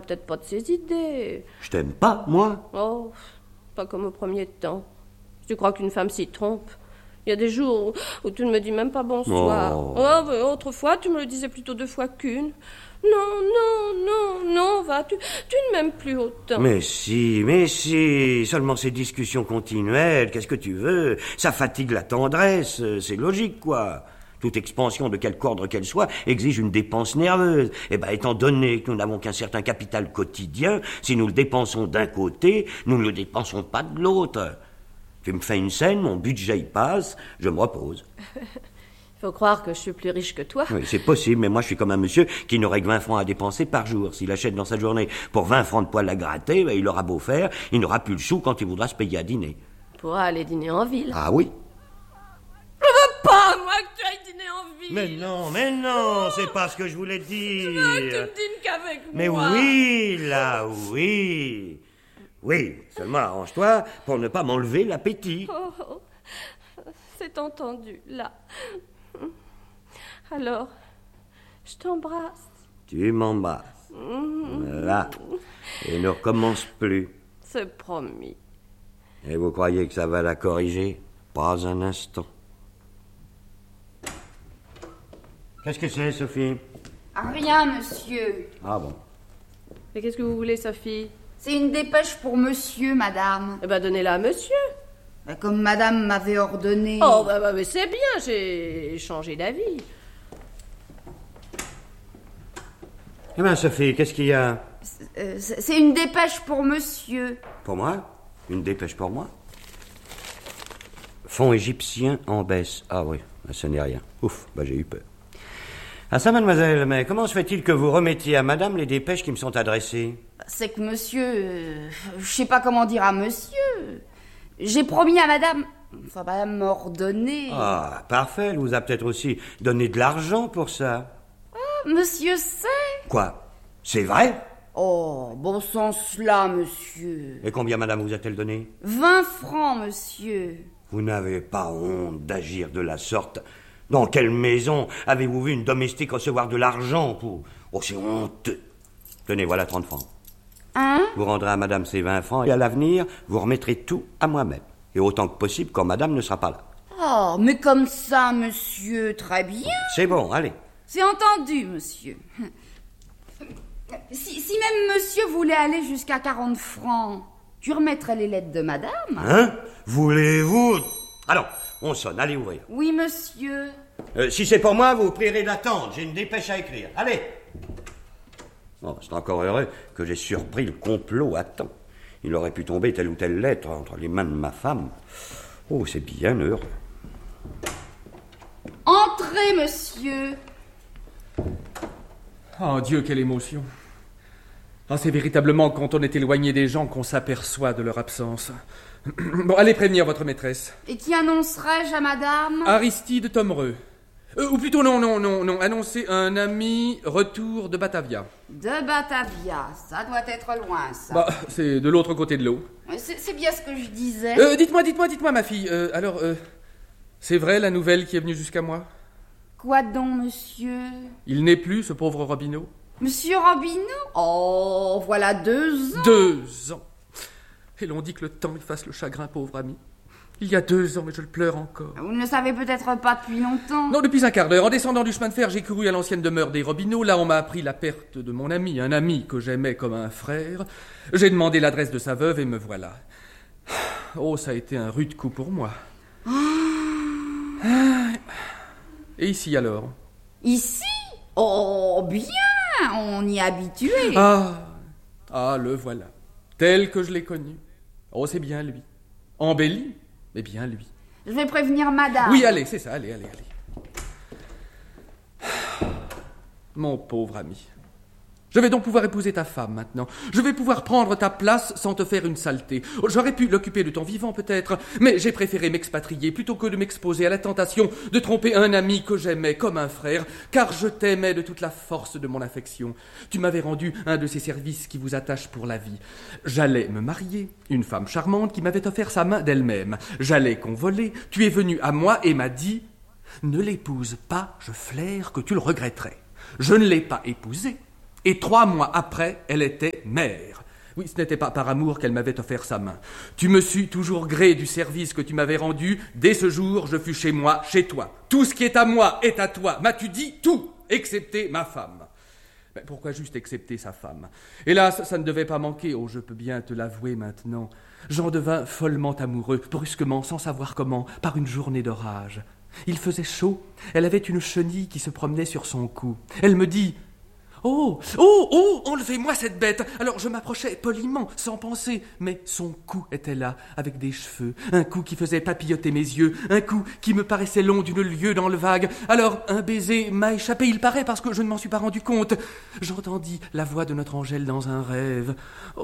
peut-être pas de ses idées. Je t'aime pas, moi? Oh, pas comme au premier temps. Tu crois qu'une femme s'y trompe? Il y a des jours où tu ne me dis même pas bonsoir. Oh, mais autrefois, tu me le disais plutôt 2 fois qu'une. Non, va, tu ne m'aimes plus autant. Mais si, seulement ces discussions continuelles, qu'est-ce que tu veux? Ça fatigue la tendresse, c'est logique, quoi. Toute expansion de quelque ordre qu'elle soit exige une dépense nerveuse. Eh ben, étant donné que nous n'avons qu'un certain capital quotidien, si nous le dépensons d'un côté, nous ne le dépensons pas de l'autre. Tu me fais une scène, mon budget y passe, je me repose. Il faut croire que je suis plus riche que toi. Oui, c'est possible, mais moi je suis comme un monsieur qui n'aurait que 20 francs à dépenser par jour. S'il achète dans sa journée pour 20 francs de poêle à gratter, ben, il aura beau faire, il n'aura plus le sou quand il voudra se payer à dîner. Tu pourras aller dîner en ville. Ah oui? Je veux pas, moi, que tu ailles dîner en ville. Mais non, c'est pas ce que je voulais dire. Je veux que tu ne dînes qu'avec mais moi. Mais oui, là, oui. Oui, seulement arrange-toi pour ne pas m'enlever l'appétit. Oh, c'est entendu, là. Alors, je t'embrasse. Tu m'embrasses. Là. Et ne recommence plus. C'est promis. Et vous croyez que ça va la corriger? Pas un instant. Qu'est-ce que c'est, Sophie? Rien, monsieur. Ah bon. Mais qu'est-ce que vous voulez, Sophie? C'est une dépêche pour monsieur, madame. Eh ben, donnez-la à monsieur. Comme madame m'avait ordonné. Oh, mais c'est bien, j'ai changé d'avis. Eh bien, Sophie, qu'est-ce qu'il y a? C'est une dépêche pour monsieur. Pour moi? Une dépêche pour moi? Fonds égyptien en baisse. Ah oui, ce n'est rien. Ouf, j'ai eu peur. Ah ça, mademoiselle, mais comment se fait-il que vous remettiez à madame les dépêches qui me sont adressées? C'est que monsieur... je sais pas comment dire à monsieur. J'ai promis à madame... Enfin, madame m'a ordonné. Ah, parfait, elle vous a peut-être aussi donné de l'argent pour ça. Ah, monsieur sait. Quoi? C'est vrai? Oh, bon sens là, monsieur. Et combien madame vous a-t-elle donné? 20 francs, monsieur. Vous n'avez pas honte d'agir de la sorte? Dans quelle maison avez-vous vu une domestique recevoir de l'argent pour... Oh, c'est honteux. Tenez, voilà 30 francs. Hein? Vous rendrez à madame ces 20 francs et à l'avenir, vous remettrez tout à moi-même. Et autant que possible quand madame ne sera pas là. Oh, mais comme ça, monsieur, très bien. C'est bon, allez. C'est entendu, monsieur. Si même monsieur voulait aller jusqu'à 40 francs, tu remettrais les lettres de madame? Hein? Voulez-vous? Alors, on sonne, allez ouvrir. Oui, monsieur. Si c'est pour moi, vous prierez d'attendre, j'ai une dépêche à écrire. Allez! Oh, c'est encore heureux que j'ai surpris le complot à temps. Il aurait pu tomber telle ou telle lettre entre les mains de ma femme. Oh, c'est bien heureux. Entrez, monsieur. Oh Dieu, quelle émotion. Ah, c'est véritablement quand on est éloigné des gens qu'on s'aperçoit de leur absence. Bon, allez prévenir votre maîtresse. Et qui annoncerai-je à madame? Aristide Tomereux. Ou plutôt, non. Annoncez un ami retour de Batavia. De Batavia, ça doit être loin, ça. C'est de l'autre côté de l'eau. C'est bien ce que je disais. Dites-moi, ma fille. C'est vrai la nouvelle qui est venue jusqu'à moi? Quoi donc, monsieur? Il n'est plus, ce pauvre Robineau. Monsieur Robineau? Oh, voilà 2 ans. 2 ans. Et l'on dit que le temps efface le chagrin, pauvre ami. Il y a 2 ans, et je le pleure encore. Vous ne le savez peut-être pas depuis longtemps. Non, depuis un quart d'heure. En descendant du chemin de fer, j'ai couru à l'ancienne demeure des Robineau. Là, on m'a appris la perte de mon ami, un ami que j'aimais comme un frère. J'ai demandé l'adresse de sa veuve et me voilà. Oh, ça a été un rude coup pour moi. Et ici, alors? Ici? Oh, bien. On y est habitué. Ah, le voilà. Tel que je l'ai connu. Oh, c'est bien lui. Embelli, mais bien lui. Je vais prévenir madame. Oui, allez, c'est ça, allez. Mon pauvre ami. Je vais donc pouvoir épouser ta femme maintenant. Je vais pouvoir prendre ta place sans te faire une saleté. J'aurais pu l'occuper de ton vivant peut-être, mais j'ai préféré m'expatrier plutôt que de m'exposer à la tentation de tromper un ami que j'aimais comme un frère, car je t'aimais de toute la force de mon affection. Tu m'avais rendu un de ces services qui vous attachent pour la vie. J'allais me marier, une femme charmante qui m'avait offert sa main d'elle-même. J'allais convoler, tu es venu à moi et m'as dit « Ne l'épouse pas, je flaire que tu le regretterais. » Je ne l'ai pas épousée. Et 3 mois après, elle était mère. Oui, ce n'était pas par amour qu'elle m'avait offert sa main. Tu me sus toujours gré du service que tu m'avais rendu. Dès ce jour, je fus chez moi, chez toi. Tout ce qui est à moi est à toi. M'as-tu dit tout, excepté ma femme? Mais pourquoi juste excepter sa femme? Hélas, ça ne devait pas manquer. Oh, je peux bien te l'avouer maintenant. J'en devins follement amoureux, brusquement, sans savoir comment, par une journée d'orage. Il faisait chaud. Elle avait une chenille qui se promenait sur son cou. Elle me dit... Oh, enlevez-moi cette bête. Alors je m'approchais poliment, sans penser, mais son cou était là, avec des cheveux, un cou qui faisait papilloter mes yeux, un cou qui me paraissait long d'une lieue dans le vague. Alors un baiser m'a échappé, il paraît, parce que je ne m'en suis pas rendu compte. J'entendis la voix de notre Angèle dans un rêve.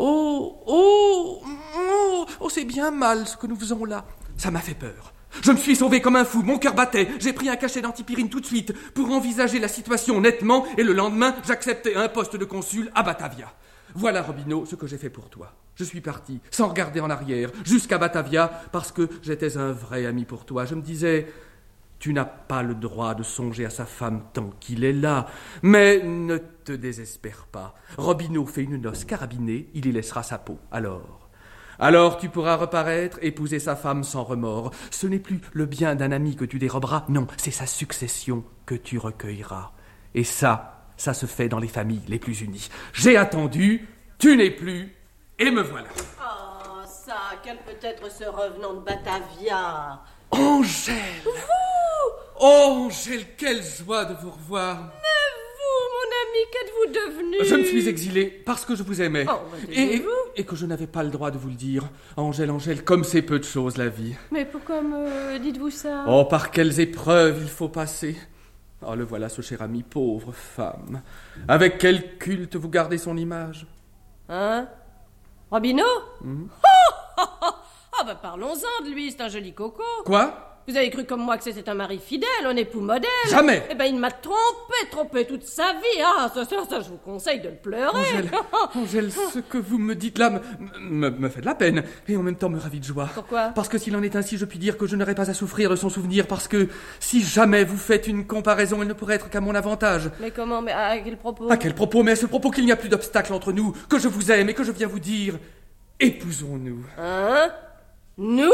Oh, c'est bien mal ce que nous faisons là. Ça m'a fait peur. Je me suis sauvé comme un fou, mon cœur battait, j'ai pris un cachet d'antipyrine tout de suite pour envisager la situation nettement et le lendemain, j'acceptais un poste de consul à Batavia. Voilà, Robineau, ce que j'ai fait pour toi. Je suis parti, sans regarder en arrière, jusqu'à Batavia, parce que j'étais un vrai ami pour toi. Je me disais, tu n'as pas le droit de songer à sa femme tant qu'il est là, mais ne te désespère pas. Robineau fait une noce carabinée, il y laissera sa peau, Alors tu pourras reparaître, épouser sa femme sans remords. Ce n'est plus le bien d'un ami que tu déroberas, non, c'est sa succession que tu recueilleras. Et ça se fait dans les familles les plus unies. J'ai attendu, tu n'es plus, et me voilà. Oh, ça, quel peut être ce revenant de Batavia? Angèle! Vous! Oh, Angèle, quelle joie de vous revoir! Qu'êtes-vous devenu? Je me suis exilé parce que je vous aimais. Oh, et que je n'avais pas le droit de vous le dire. Angèle, comme c'est peu de choses la vie. Mais pourquoi me dites-vous ça? Oh, par quelles épreuves il faut passer. Oh, le voilà, ce cher ami, pauvre femme. Avec quel culte vous gardez son image? Hein? Robineau? Parlons-en de lui, c'est un joli coco. Quoi? Vous avez cru comme moi que c'était un mari fidèle, un époux modèle? Jamais! Eh ben, il m'a trompé toute sa vie. Ah, ça, je vous conseille de le pleurer. Angèle, ce que vous me dites là me fait de la peine, et en même temps me ravit de joie. Pourquoi? Parce que s'il en est ainsi, je puis dire que je n'aurai pas à souffrir de son souvenir, parce que si jamais vous faites une comparaison, elle ne pourrait être qu'à mon avantage. Mais comment? Mais à quel propos? À quel propos? Mais à ce propos qu'il n'y a plus d'obstacle entre nous, que je vous aime et que je viens vous dire, épousons-nous. Hein? Nous?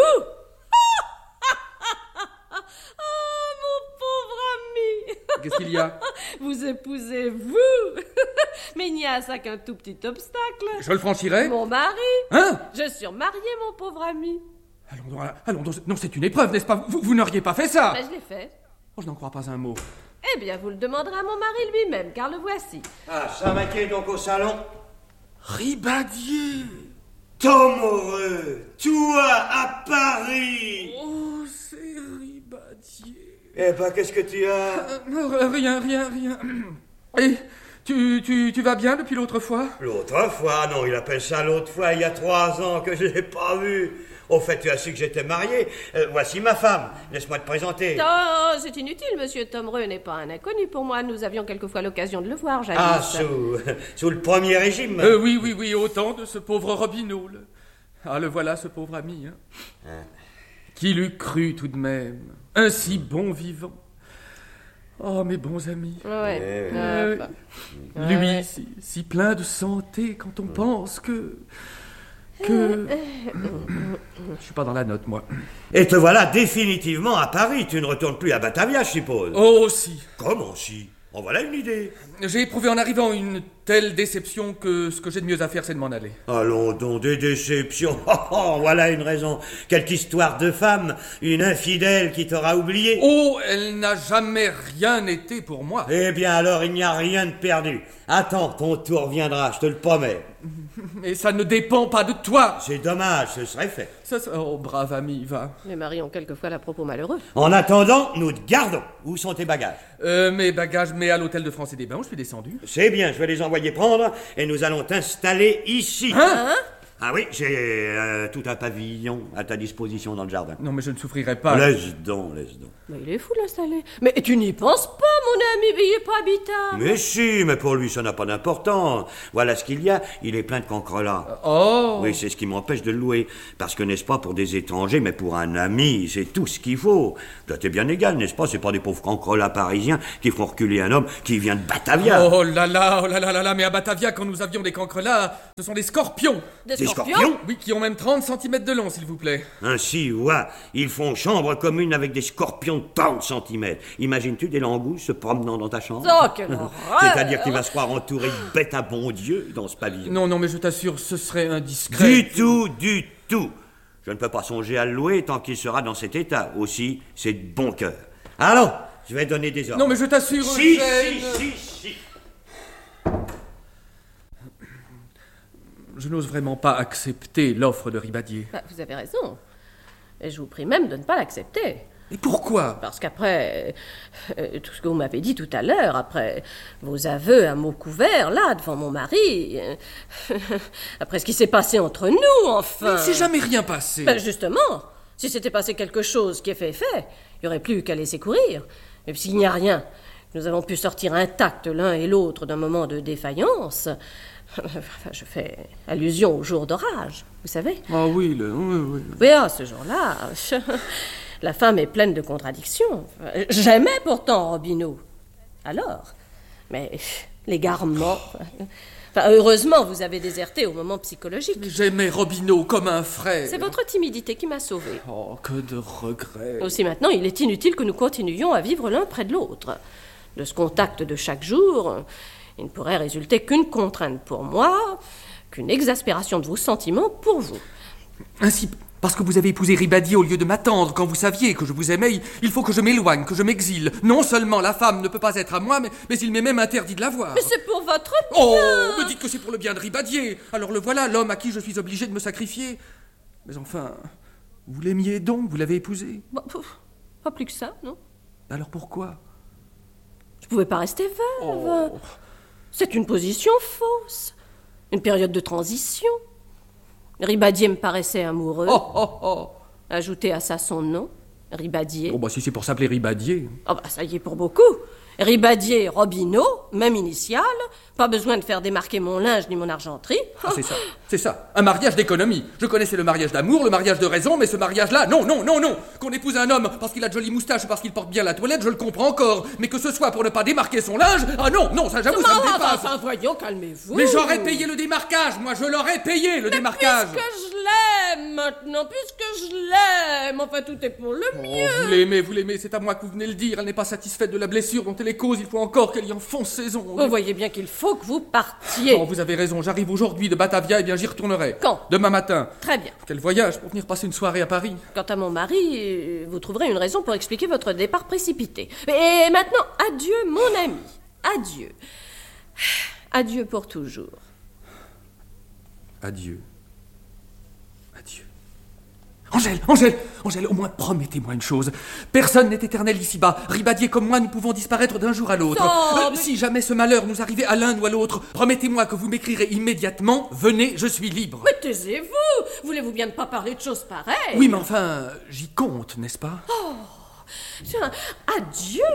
Qu'est-ce qu'il y a? Vous épousez, vous? Mais il n'y a à ça qu'un tout petit obstacle. Je le franchirai? Mon mari? Hein? Je suis mariée, mon pauvre ami. Allons donc. Non, c'est une épreuve, n'est-ce pas? Vous n'auriez pas fait ça? Mais je l'ai fait. Oh, je n'en crois pas un mot. Eh bien, vous le demanderez à mon mari lui-même, car le voici. Ah, ça m'inquiète donc au salon. Ribadier! Tom heureux, toi à Paris. Oh, c'est Ribadier. Eh ben, qu'est-ce que tu as? Rien. Et tu vas bien depuis l'autre fois? L'autre fois? Non, il appelle ça l'autre fois, il y a 3 ans que je l'ai pas vu. Au fait, tu as su que j'étais marié. Voici ma femme. Laisse-moi te présenter. Oh, c'est inutile, monsieur Tomreux n'est pas un inconnu pour moi. Nous avions quelquefois l'occasion de le voir, jadis. Ah, sous le premier régime. Oui, autant de ce pauvre Robineau. Le voilà, ce pauvre ami. Qui l'eût cru tout de même? Un si bon vivant. Oh, mes bons amis. Ouais. Lui, si plein de santé quand on pense que... Je suis pas dans la note, moi. Et te voilà définitivement à Paris. Tu ne retournes plus à Batavia, je suppose. Oh, si. Comment si? En voilà une idée. J'ai éprouvé en arrivant une telle déception que ce que j'ai de mieux à faire, c'est de m'en aller. Allons donc, des déceptions. Voilà une raison. Quelque histoire de femme. Une infidèle qui t'aura oublié. Oh, elle n'a jamais rien été pour moi. Eh bien alors, il n'y a rien de perdu. Attends, ton tour viendra, je te le promets. Mais ça ne dépend pas de toi. C'est dommage, ce serait fait. Oh, brave ami, va. Les maris ont quelquefois la propos malheureux. En attendant, nous te gardons. Où sont tes bagages? Mes bagages, mais à l'hôtel de France et des Bains, je suis descendu. C'est bien, je vais les envoyer prendre et nous allons t'installer ici. Hein? Ah oui, j'ai tout un pavillon à ta disposition dans le jardin. Non, mais je ne souffrirai pas. Laisse donc. Mais il est fou l'installer. Mais tu n'y penses pas, mon ami, il n'est pas habitable. Mais si, mais pour lui, ça n'a pas d'importance. Voilà ce qu'il y a, il est plein de cancrelats. Oh! Oui, c'est ce qui m'empêche de le louer. Parce que, n'est-ce pas, pour des étrangers, mais pour un ami, c'est tout ce qu'il faut. Ça t'est bien égal, n'est-ce pas? C'est pas des pauvres cancrelats parisiens qui font reculer un homme qui vient de Batavia. Oh là là, mais à Batavia, quand nous avions des cancrelats, ce sont des scorpions. Des scorpions? Oui, qui ont même 30 cm de long, s'il vous plaît. Ainsi, ouais, ils font chambre commune avec des scorpions de 30 cm. Imagines-tu des langoustes se promenant dans ta chambre? Oh, quelle horreur! C'est-à-dire qu'il va se croire entouré de bêtes à bon Dieu dans ce pavillon. Non, mais je t'assure, ce serait indiscret. Du tout. Je ne peux pas songer à le louer tant qu'il sera dans cet état. Aussi, c'est de bon cœur. Allons, je vais donner des ordres. Non, mais je t'assure... Si. Je n'ose vraiment pas accepter l'offre de Ribadier. Bah, vous avez raison. Et je vous prie même de ne pas l'accepter. Et pourquoi? Parce qu'après tout ce que vous m'avez dit tout à l'heure, après vos aveux à mots couverts, là, devant mon mari, après ce qui s'est passé entre nous, enfin... Il ne s'est jamais rien passé. Ben justement, si s'était passé quelque chose qui est fait, il n'y aurait plus qu'à laisser courir. Et puis s'il n'y a rien, nous avons pu sortir intacts l'un et l'autre d'un moment de défaillance. Enfin, je fais allusion au jour d'orage, vous savez. Ah oui, oui. Oui, à ce jour-là, la femme est pleine de contradictions. J'aimais pourtant Robineau. Alors, mais l'égarement... Enfin, heureusement, vous avez déserté au moment psychologique. J'aimais Robineau comme un frère. C'est votre timidité qui m'a sauvée. Oh, que de regrets. Aussi maintenant, il est inutile que nous continuions à vivre l'un près de l'autre. De ce contact de chaque jour, il ne pourrait résulter qu'une contrainte pour moi, qu'une exaspération de vos sentiments pour vous. Ainsi, parce que vous avez épousé Ribadier au lieu de m'attendre quand vous saviez que je vous aimais, il faut que je m'éloigne, que je m'exile. Non seulement la femme ne peut pas être à moi, mais il m'est même interdit de la voir. Mais c'est pour votre bien. Oh, me dites que c'est pour le bien de Ribadier. Alors le voilà, l'homme à qui je suis obligé de me sacrifier. Mais enfin, vous l'aimiez donc, vous l'avez épousé. Bon, pas plus que ça, non? Alors pourquoi? Je pouvais pas rester veuve. Oh. C'est une position fausse. Une période de transition. Ribadier me paraissait amoureux. Oh. Ajouté à ça son nom, Ribadier. Oh, si c'est pour s'appeler Ribadier. Ah ça y est pour beaucoup. Ribadier, Robineau, même initiale. Pas besoin de faire démarquer mon linge ni mon argenterie. Ah, c'est ça. Un mariage d'économie. Je connaissais le mariage d'amour, le mariage de raison, mais ce mariage-là, non. Qu'on épouse un homme parce qu'il a de jolies moustaches ou parce qu'il porte bien la toilette, je le comprends encore. Mais que ce soit pour ne pas démarquer son linge, ah non, ça j'avoue, ça me dépasse. Enfin, voyons, calmez-vous. Mais j'aurais payé le démarquage, moi, je l'aurais payé, le démarquage. Puisque je l'aime maintenant, puisque je l'aime, enfin tout est pour le mieux. Vous l'aimez, c'est à moi que vous venez le dire. Elle n'est pas satisfaite de la blessure dont elle est cause, il faut encore qu'elle y enfonce ses ongles. Vous voyez bien qu'il faut que vous partiez. Oh, vous avez raison, j'arrive aujourd'hui de Batavia, et bien j'y retournerai. Quand? Demain matin. Très bien. Quel voyage pour venir passer une soirée à Paris. Quant à mon mari, vous trouverez une raison pour expliquer votre départ précipité. Et maintenant, adieu mon ami. Adieu. Adieu pour toujours. Adieu. Angèle, au moins promettez-moi une chose. Personne n'est éternel ici-bas. Ribadier comme moi, nous pouvons disparaître d'un jour à l'autre. Non, Si jamais ce malheur nous arrivait à l'un ou à l'autre, promettez-moi que vous m'écrirez immédiatement. Venez, je suis libre. Mais taisez-vous. Voulez-vous bien ne pas parler de choses pareilles? Oui, mais enfin, j'y compte, n'est-ce pas? Oh, tiens, adieu.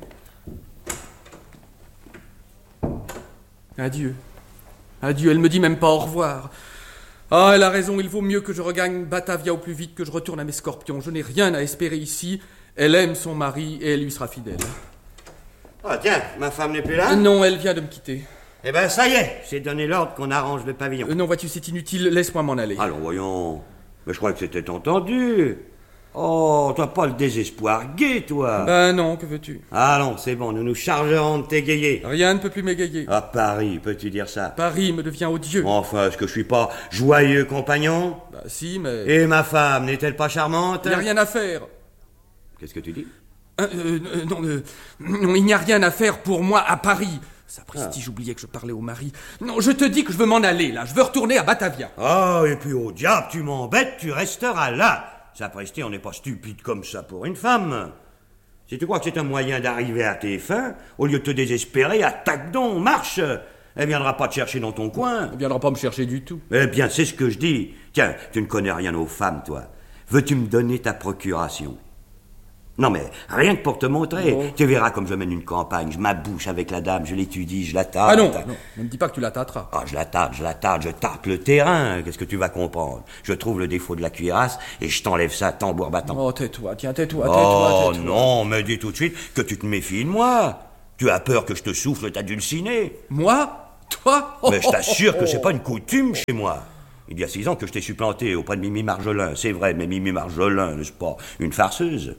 Adieu, elle me dit même pas au revoir. Ah, elle a raison, il vaut mieux que je regagne Batavia au plus vite que je retourne à mes scorpions. Je n'ai rien à espérer ici. Elle aime son mari et elle lui sera fidèle. Ah tiens, ma femme n'est plus là? Non, elle vient de me quitter. Eh ben ça y est, j'ai donné l'ordre qu'on arrange le pavillon. Non, vois-tu, c'est inutile, laisse-moi m'en aller. Alors voyons, mais je crois que c'était entendu. Oh, t'as pas le désespoir gai, toi. Ben non, que veux-tu? Allons, c'est bon, nous nous chargerons de t'égayer. Rien ne peut plus m'égayer. À Paris, peux-tu dire ça? Paris me devient odieux. Enfin, est-ce que je suis pas joyeux compagnon? Bah si, mais... Et ma femme, n'est-elle pas charmante? Il n'y a rien à faire. Qu'est-ce que tu dis? Non, il n'y a rien à faire pour moi à Paris. Sapristi, j'oubliais que je parlais au mari. Non, je te dis que je veux m'en aller, là. Je veux retourner à Batavia. Ah, et puis au diable, tu m'embêtes, tu resteras là. Sapristi, on n'est pas stupide comme ça pour une femme. Si tu crois que c'est un moyen d'arriver à tes fins, au lieu de te désespérer, attaque donc, marche. Elle viendra pas te chercher dans ton coin. Elle viendra pas me chercher du tout. Eh bien, c'est ce que je dis. Tiens, tu ne connais rien aux femmes, toi. Veux-tu me donner ta procuration? Non, mais rien que pour te montrer. Non. Tu verras comme je mène une campagne. Je m'abouche avec la dame, je l'étudie, je la tâte. Ah non, non, ne me dis pas que tu la tâteras. Ah, je la tâte, je tâte le terrain. Qu'est-ce que tu vas comprendre? Je trouve le défaut de la cuirasse et je t'enlève ça tambour battant. Oh, tais-toi, tiens, tais-toi, Oh tais-toi. non, mais dis tout de suite que tu te méfies de moi. Tu as peur que je te souffle ta dulcinée. Moi? Toi? Mais je t'assure que c'est pas une coutume chez moi. Il y a 6 ans que je t'ai supplanté auprès de Mimi Marjolin. C'est vrai, mais Mimi Marjolin, n'est-ce pas une farceuse?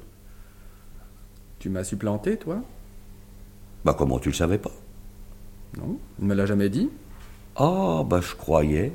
Tu m'as supplanté, toi? Bah comment tu le savais pas? Non, il ne me l'a jamais dit. Ah, bah je croyais.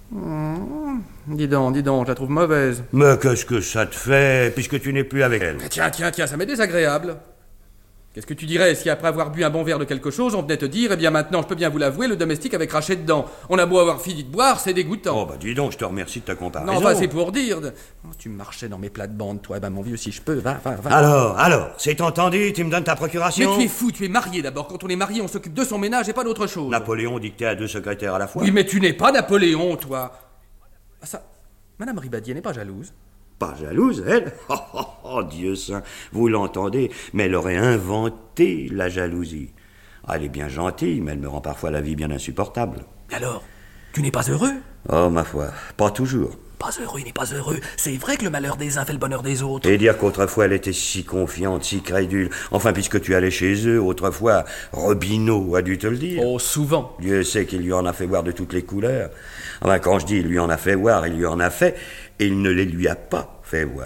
Dis donc, je la trouve mauvaise. Mais qu'est-ce que ça te fait, puisque tu n'es plus avec elle? Mais tiens, ça m'est désagréable. Qu'est-ce que tu dirais si après avoir bu un bon verre de quelque chose, on venait te dire, eh bien maintenant, je peux bien vous l'avouer, le domestique avait craché dedans. On a beau avoir fini de boire, c'est dégoûtant. Oh bah dis donc, je te remercie de ta comparaison. Non, bah c'est pour dire. Oh, tu marchais dans mes plates-bandes, toi, eh ben mon vieux, si je peux, va. Alors, c'est entendu, tu me donnes ta Mais procuration? tu es fou, tu es marié d'abord. Quand on est marié, on s'occupe de son ménage et pas d'autre chose. Napoléon dictait à 2 secrétaires à la fois. Oui, mais tu n'es pas Napoléon, toi. Ah ça, Madame Ribadier n'est pas jalouse. Pas jalouse, elle? Oh, Dieu saint, vous l'entendez, mais elle aurait inventé la jalousie. Ah, elle est bien gentille, mais elle me rend parfois la vie bien insupportable. Alors, tu n'es pas heureux? Oh, ma foi, pas toujours. Pas heureux, il n'est pas heureux. C'est vrai que le malheur des uns fait le bonheur des autres. Et dire qu'autrefois elle était si confiante, si crédule. Enfin, puisque tu allais chez eux, autrefois, Robineau a dû te le dire. Oh, souvent. Dieu sait qu'il lui en a fait voir de toutes les couleurs. Enfin, quand je dis il lui en a fait voir, il lui en a fait, et il ne les lui a pas fait voir.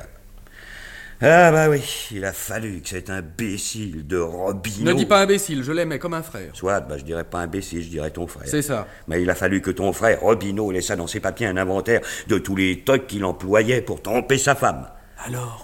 Ah bah oui, il a fallu que cet imbécile de Robineau... Ne dis pas imbécile, je l'aimais comme un frère. Soit, bah je dirais pas imbécile, je dirais ton frère. C'est ça. Mais il a fallu que ton frère Robineau laissa dans ses papiers un inventaire de tous les trucs qu'il employait pour tromper sa femme. Alors?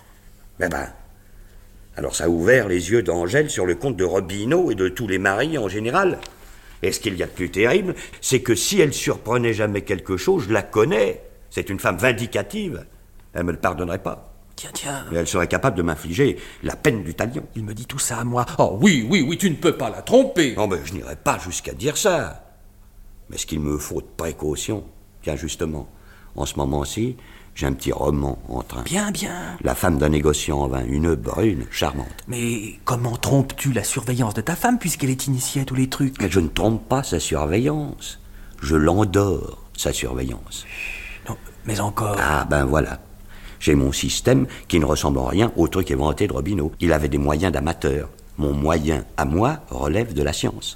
Alors ça a ouvert les yeux d'Angèle sur le compte de Robineau et de tous les maris en général. Et ce qu'il y a de plus terrible, c'est que si elle surprenait jamais quelque chose, je la connais. C'est une femme vindicative. Elle me le pardonnerait pas. Tiens. Mais elle serait capable de m'infliger la peine du talion. Il me dit tout ça à moi. Oh oui, tu ne peux pas la tromper. Non, mais je n'irai pas jusqu'à dire ça. Mais ce qu'il me faut de précaution, tiens justement, en ce moment-ci, j'ai un petit roman en train. Bien. La femme d'un négociant en vin, une brune, charmante. Mais comment trompes-tu la surveillance de ta femme puisqu'elle est initiée à tous les trucs? Mais je ne trompe pas sa surveillance. Je l'endors, sa surveillance. Non, mais encore... Ah ben voilà. J'ai mon système qui ne ressemble en rien au truc inventé de Robineau. Il avait des moyens d'amateur. Mon moyen à moi relève de la science.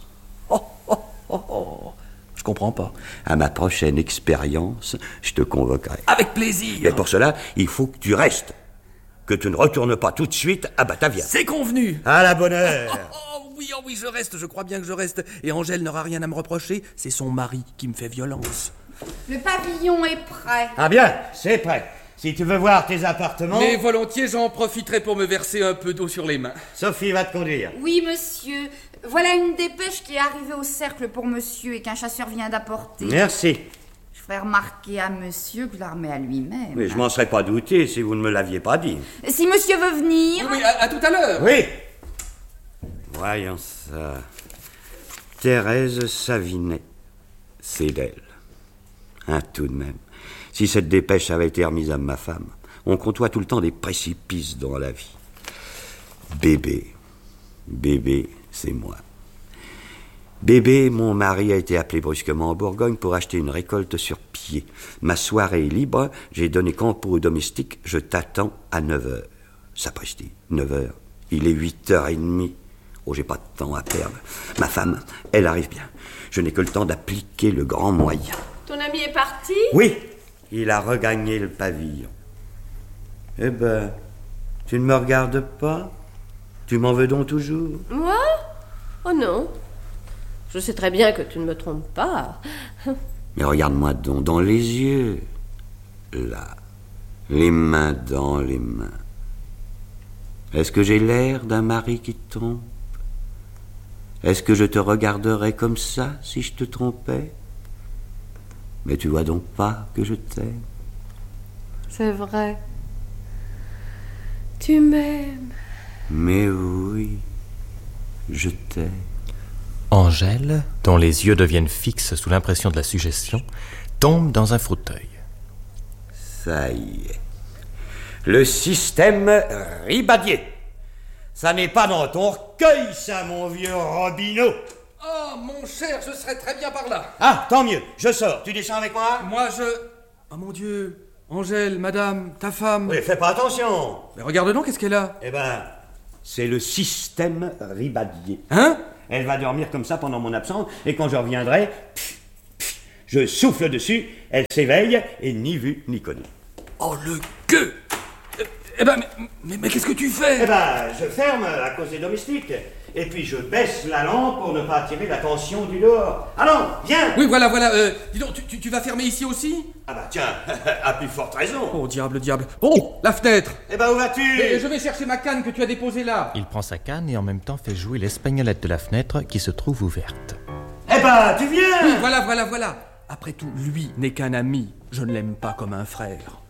Je comprends pas. À ma prochaine expérience, je te convoquerai. Avec plaisir. Mais pour cela, il faut que tu restes. Que tu ne retournes pas tout de suite à Batavia. C'est convenu. À la bonne heure. Oh oui, je reste, je crois bien que je reste. Et Angèle n'aura rien à me reprocher, c'est son mari qui me fait violence. Le pavillon est prêt. Ah bien, c'est prêt. Si tu veux voir tes appartements... Mais volontiers, j'en profiterai pour me verser un peu d'eau sur les mains. Sophie va te conduire. Oui, monsieur. Voilà une dépêche qui est arrivée au cercle pour monsieur et qu'un chasseur vient d'apporter. Merci. Je ferai remarquer à monsieur que je la remets à lui-même. Mais je m'en serais pas douté si vous ne me l'aviez pas dit. Si monsieur veut venir... Oui, à tout à l'heure. Oui. Voyons ça. Thérèse Savinet. C'est d'elle. Tout de même. Si cette dépêche avait été remise à ma femme, on côtoie tout le temps des précipices dans la vie. Bébé, c'est moi. Bébé, mon mari a été appelé brusquement en Bourgogne pour acheter une récolte sur pied. Ma soirée est libre, j'ai donné campo au domestique, je t'attends à 9h. Sapristi, 9h. Il est 8h30. Oh, j'ai pas de temps à perdre. Ma femme, elle arrive bien. Je n'ai que le temps d'appliquer le grand moyen. Ton ami est parti? Oui, il a regagné le pavillon. Eh ben, tu ne me regardes pas? Tu m'en veux donc toujours? Moi? Oh non. Je sais très bien que tu ne me trompes pas. Mais regarde-moi donc dans les yeux. Là, les mains dans les mains. Est-ce que j'ai l'air d'un mari qui te trompe? Est-ce que je te regarderais comme ça si je te trompais? Mais tu vois donc pas que je t'aime. C'est vrai. Tu m'aimes. Mais oui, je t'aime. Angèle, dont les yeux deviennent fixes sous l'impression de la suggestion, tombe dans un fauteuil. Ça y est. Le système Ribadier. Ça n'est pas dans ton recueil, ça, mon vieux Robineau. Oh, mon cher, je serais très bien par là. Ah, tant mieux, je sors. Tu descends avec moi? Moi, Oh mon Dieu, Angèle, madame, ta femme... Oui, fais pas attention. Mais regarde donc, qu'est-ce qu'elle a? Eh ben, c'est le système Ribadier. Hein? Elle va dormir comme ça pendant mon absence, et quand je reviendrai, je souffle dessus, elle s'éveille, et ni vu ni connu. Oh, le gueux! Eh ben, mais qu'est-ce que tu fais? Eh ben, je ferme à cause des domestiques, et puis je baisse la lampe pour ne pas attirer l'attention du dehors. Allons, viens! Oui, voilà, dis donc, tu vas fermer ici aussi? Ah bah tiens, à plus forte raison. Oh, diable. Oh, la fenêtre! Eh ben, où vas-tu? Je vais chercher ma canne que tu as déposée là. Il prend sa canne et en même temps fait jouer l'espagnolette de la fenêtre qui se trouve ouverte. Eh ben, tu viens! Oui, voilà. Après tout, lui n'est qu'un ami. Je ne l'aime pas comme un frère.